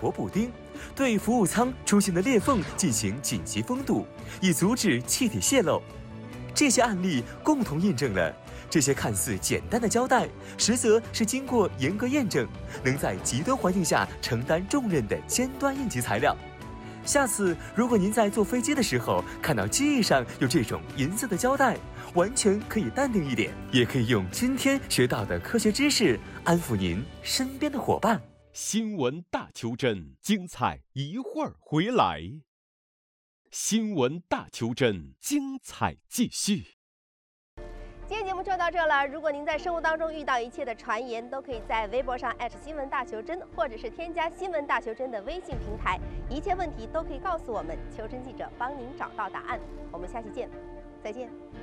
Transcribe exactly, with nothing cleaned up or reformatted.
箔补丁，对服务舱出现的裂缝进行紧急封堵，以阻止气体泄漏。这些案例共同印证了，这些看似简单的胶带，实则是经过严格验证，能在极端环境下承担重任的尖端应急材料。下次如果您在坐飞机的时候看到机翼上有这种银色的胶带，完全可以淡定一点，也可以用今天学到的科学知识安抚您身边的伙伴。 新闻大求真，精彩一会儿回来。新闻大求真，精彩继续。 今天节目就到这了。如果您在生活当中遇到一切的传言，都可以在微博上艾特新闻大求真，或者是添加新闻大求真的微信平台，一切问题都可以告诉我们，求真记者帮您找到答案。我们下期见，再见。